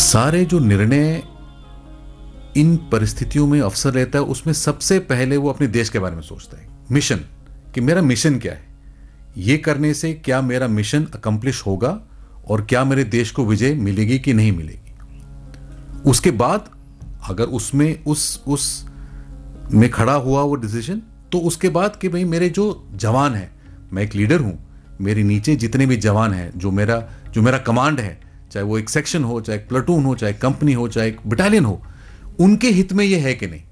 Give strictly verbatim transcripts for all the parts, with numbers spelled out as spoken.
सारे जो निर्णय इन परिस्थितियों में अफसर लेता है, उसमें सबसे पहले वो अपने देश के बारे में सोचता है। मिशन, कि मेरा मिशन क्या है, ये करने से क्या मेरा मिशन अकम्प्लिश होगा और क्या मेरे देश को विजय मिलेगी कि नहीं मिलेगी। उसके बाद अगर उसमें उस उस में खड़ा हुआ वो डिसीजन, तो उसके बाद कि भाई मेरे जो जवान हैं, मैं एक लीडर हूं, मेरे नीचे जितने भी जवान हैं, जो मेरा जो मेरा कमांड है, चाहे वो एक सेक्शन हो, चाहे एक प्लाटून हो, चाहे कंपनी हो, चाहे एक बटालियन हो, उनके हित में ये है कि नहीं।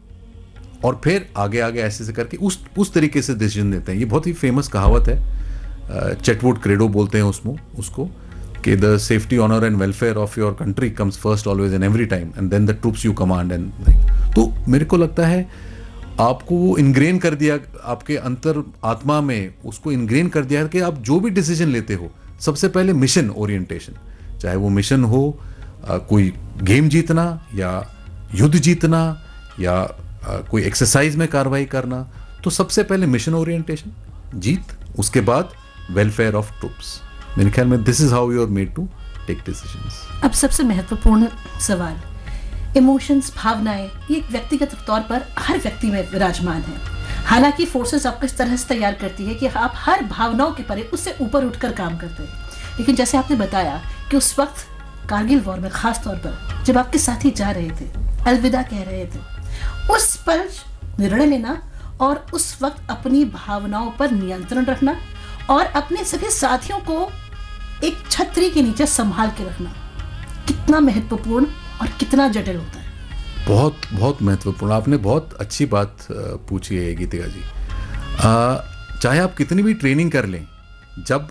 और फिर आगे आगे ऐसे ऐसे करके उस उस तरीके से डिसीजन देते हैं। ये बहुत ही फेमस कहावत है, चेटवुड क्रेडो बोलते हैं उसमें उसको, कि the safety honour and welfare of your country comes first always and every time and then the troops you command and. तो मेरे को लगता है आपको वो इनग्रेन कर दिया, आपके अंतर आत्मा में उसको इनग्रेन कर दिया है कि आप जो भी डिसीजन लेते हो, सबसे पहले मिशन ओरिएंटेशन, चाहे वो मिशन हो आ, कोई गेम जीतना या युद्ध जीतना या आ, कोई एक्सरसाइज में कार्रवाई करना, तो सबसे पहले मिशन ओरिएंटेशन जीत, उसके बाद वेलफेयर ऑफ ट्रूप्स। मेरे ख्याल में this is how you are made to take decisions. अब सबसे महत्वपूर्ण सवाल, इमोशंस, भावनाएं, ये व्यक्तिगत तौर पर हर व्यक्ति में विराजमान है। हालांकि फोर्सेस आपको इस तरह से तैयार करती है कि आप हर भावनाओं के परे उससे ऊपर उठकर काम करते हैं। लेकिन जैसे आपने बताया कि उस वक्त कारगिल वॉर में खास तौर पर जब आपके साथी जा रहे थे, अलविदा कह रहे थे, उस पर निर्णय लेना और उस वक्त अपनी भावनाओं पर नियंत्रण रखना और अपने सभी साथियों को एक छतरी के नीचे संभाल के रखना कितना महत्वपूर्ण और कितना जटिल होता है। बहुत बहुत महत्वपूर्ण। आपने बहुत अच्छी बात पूछी है गीतिका जी। आ, चाहे आप कितनी भी ट्रेनिंग कर लें, जब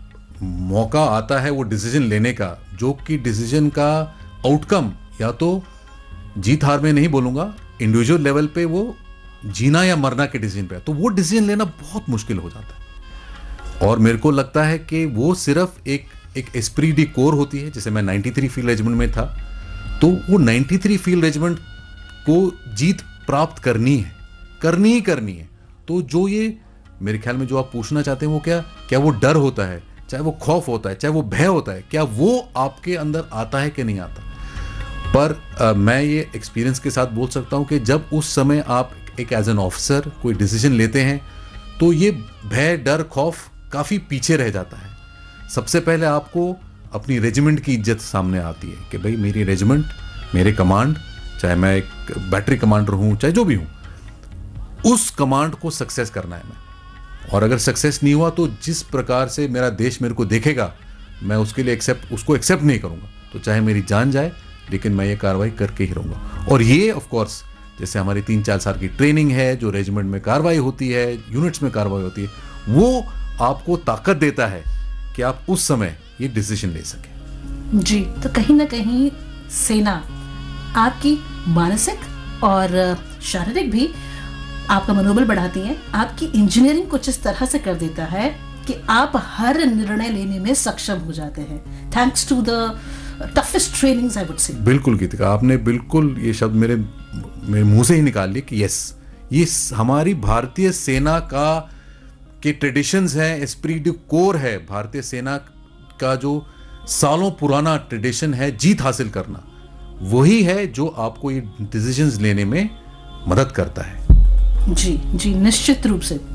मौका आता है वो डिसीजन लेने का, जो कि डिसीजन का आउटकम या तो जीत हार में नहीं बोलूंगा, इंडिविजुअल लेवल पे वो जीना या मरना के डिसीजन पे, तो वो डिसीजन लेना बहुत मुश्किल हो जाता है। और मेरे को लगता है कि वो सिर्फ एक एक एस्प्री डी कोर होती है। जैसे मैं तिरानवे फील्ड रेजिमेंट में था, तो वो तिरानवे फील्ड रेजिमेंट को जीत प्राप्त करनी है, करनी ही करनी है। तो जो ये मेरे ख्याल में जो आप पूछना चाहते हैं वो क्या क्या वो डर होता है, चाहे वो खौफ होता है, चाहे वो भय होता है, क्या वो आपके अंदर आता है कि नहीं आता। पर आ, मैं ये एक्सपीरियंस के साथ बोल सकता हूं कि जब उस समय आप एक एज एन ऑफिसर कोई डिसीजन लेते हैं, तो ये भय, डर, खौफ काफ़ी पीछे रह जाता है। सबसे पहले आपको अपनी रेजिमेंट की इज्जत सामने आती है कि भाई मेरी रेजिमेंट, मेरे कमांड, चाहे मैं एक बैटरी कमांडर हूं, चाहे जो भी हूं, उस कमांड को सक्सेस करना है मैं। और अगर सक्सेस नहीं हुआ तो जिस प्रकार से मेरा देश मेरे को देखेगा, मैं उसके लिए एक्सेप्ट उसको एक्सेप्ट नहीं करूंगा। तो चाहे मेरी जान जाए, लेकिन मैं ये कार्रवाई करके ही रहूंगा। और ये ऑफ कोर्स जैसे हमारी तीन चार साल की ट्रेनिंग है, जो रेजिमेंट में कार्रवाई होती है, यूनिट्स में कार्रवाई होती है, वो आपको ताकत देता है कि आप उस समय ये डिसीजन ले सकें। जी, तो कहीं ना कहीं सेना आपकी मानसिक और शारीरिक भी आपका मनोबल बढ़ाती है, आपकी इंजीनियरिंग कुछ इस तरह से कर देता है कि आप हर निर्णय लेने में सक्षम हो जाते हैं, thanks to the toughest trainings I would say. बिल्कुल गीतिका, आपने बिल्कुल ये शब्द मेरे मेरे मुंह से ही निकाल लिए कि यस, ये हमारी भारतीय सेना का के ट्रेडिशंस हैं, एस्प्री डू कोर है। भारतीय सेना का जो सालों पुराना ट्रेडिशन है जीत हासिल करना, वही है जो आपको ये डिसीजंस लेने में मदद करता है। जी जी, निश्चित रूप से।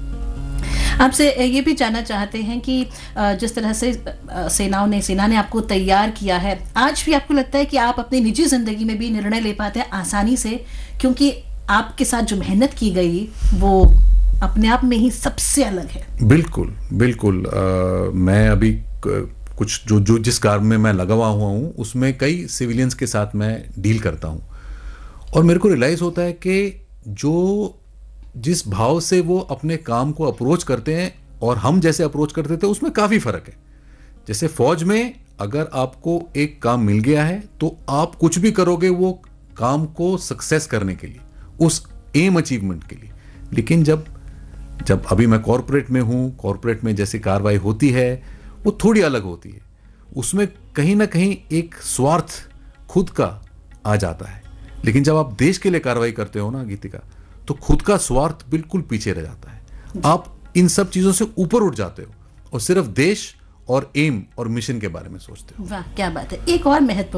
आपसे ये भी जानना चाहते हैं कि जिस तरह से सेनाओं ने सेना ने आपको तैयार किया है, आज भी आपको लगता है कि आप अपनी निजी जिंदगी में भी निर्णय ले पाते हैं आसानी से, क्योंकि आपके साथ जो मेहनत की गई वो अपने आप में ही सबसे अलग है। बिल्कुल बिल्कुल। आ, मैं अभी कुछ जो जो जिस कार्य में मैं लगा हुआ हूँ, उसमें कई सिविलियंस के साथ मैं डील करता हूँ, और मेरे को रियलाइज होता है कि जो जिस भाव से वो अपने काम को अप्रोच करते हैं और हम जैसे अप्रोच करते थे, उसमें काफ़ी फ़र्क है। जैसे फौज में अगर आपको एक काम मिल गया है तो आप कुछ भी करोगे वो काम को सक्सेस करने के लिए, उस एम अचीवमेंट के लिए। लेकिन जब जब अभी मैं कॉरपोरेट में हूँ, कॉरपोरेट में जैसे कार्रवाई होती है वो थोड़ी अलग होती है। उसमें कहीं ना कहीं एक स्वार्थ खुद का आ जाता है। लेकिन जब आप देश के लिए कार्रवाई करते हो ना गीतिका, तो खुद का स्वार्थ बिल्कुल पीछे रह जाता है। आप इन सब चीजों से ऊपर उठ जाते हो और सिर्फ देश और एम और मिशन के बारे में सोचते हो। वाह, क्या बात है। एक और महत्व